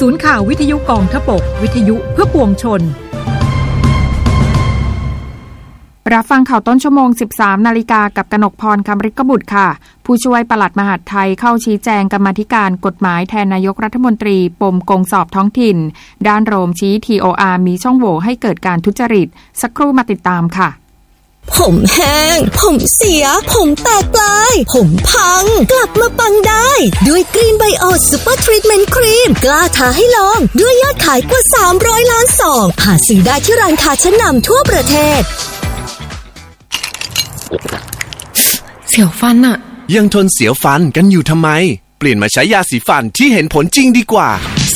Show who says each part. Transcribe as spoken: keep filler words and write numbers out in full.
Speaker 1: ศูนย์ข่าววิทยุกองทพบกวิทยุเพื่อปวงชน
Speaker 2: รับฟังข่าวต้นชั่วโมง สิบสามนาฬิกากับกนกพร คำฤทธิ์บุตรค่ะผู้ช่วยปลัดมหาดไทยเข้าชี้แจงกรรมาธิการกฎหมายแทนนายกรัฐมนตรีปมโกงสอบท้องถิ่นด้านโรมชี้ ที โอ อาร์ มีช่องโหว่ให้เกิดการทุจริตสักครู่มาติดตามค่ะ
Speaker 3: ผมแห้งผมเสียผมแตกปลายผมพังกลับมาปังได้ด้วยกรีนไบโอซูเปอร์ทรีทเมนต์ครีมกล้าท้าให้ลองด้วยยอดขายกว่าสามร้อยล้านซองหาซื้อได้ที่ร้านค้าชั้นนำทั่วประเทศ
Speaker 4: เสียวฟันอะ
Speaker 5: ยังทนเสียวฟันกันอยู่ทำไมเปลี่ยนมาใช้ยาสีฟันที่เห็นผลจริงดีกว่า